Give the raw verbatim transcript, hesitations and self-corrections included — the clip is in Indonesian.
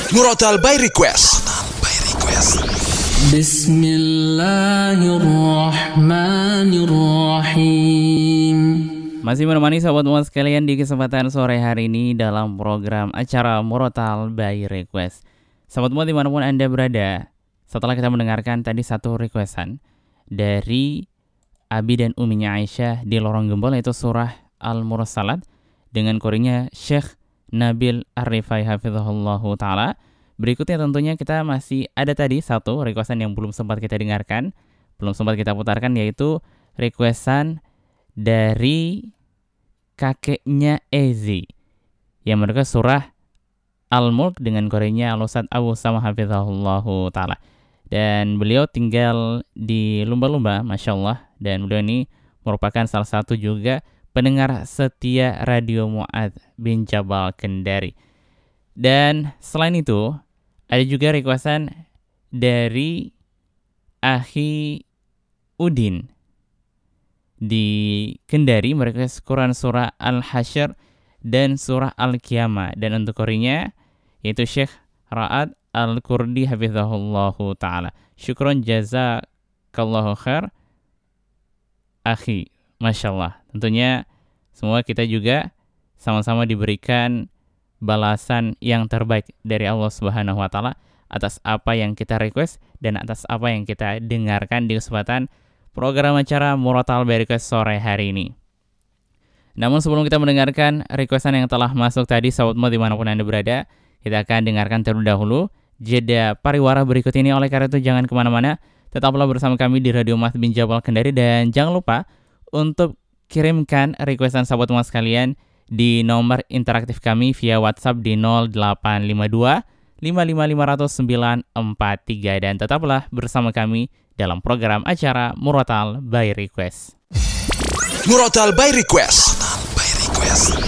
Murotal by Request. By Request. Bismillahirrahmanirrahim. Masih menemani sahabat-sahabat sekalian di kesempatan sore hari ini dalam program acara Murotal by Request. Sahabat-sahabat dimanapun Anda berada, setelah kita mendengarkan tadi satu requestan dari Abi dan Uminya Aisyah di lorong gembol, yaitu surah Al-Mursalat dengan koringnya Syekh Nabil Ar-Rifai hafizahullahu ta'ala. Berikutnya tentunya kita masih ada tadi satu requestan yang belum sempat kita dengarkan, belum sempat kita putarkan, yaitu requestan dari kakeknya Ezi yang mereka surah Al-Mulk dengan koringnya Al-Ustadz Abu Sama hafizahullahu ta'ala. Dan beliau tinggal di Lumba-Lumba, Masya Allah. Dan beliau ini merupakan salah satu juga pendengar setia Radio Mu'adz bin Jabal Kendari. Dan selain itu, ada juga requestan dari Akhi Udin di Kendari. Mereka Quran surah Al-Hasyr dan surah Al-Qiyamah. Dan untuk koringnya yaitu Syekh Ra'ad Al-Kurdi hafizahullahu ta'ala. Syukron jazakallahu khair akhi. Masya Allah. Tentunya semua kita juga sama-sama diberikan balasan yang terbaik dari Allah Subhanahu wa ta'ala atas apa yang kita request dan atas apa yang kita dengarkan di kesempatan program acara Murotal by Request sore hari ini. Namun sebelum kita mendengarkan requestan yang telah masuk tadi, sahabat dimanapun Anda berada, kita akan dengarkan terlebih dahulu jeda pariwara berikut ini. Oleh karena itu jangan kemana-mana, tetaplah bersama kami di Radio Mu'adz bin Jabal Kendari. Dan jangan lupa untuk kirimkan requestan sahabat Mu'adz sekalian di nomor interaktif kami via WhatsApp di nol delapan lima dua lima lima lima nol nol sembilan empat tiga. Dan tetaplah bersama kami dalam program acara Murotal by Request. Murotal by Request. By Request.